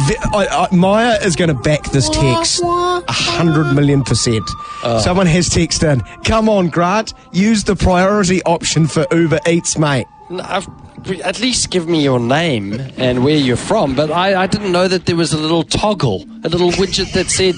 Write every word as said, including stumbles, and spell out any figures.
the, I, I, Maya is going to back this text a hundred million percent. Oh. Someone has texted in, come on, Grant, use the priority option for Uber Eats, mate. No, I've, at least give me your name and where you're from, but I, I didn't know that there was a little toggle, a little widget that said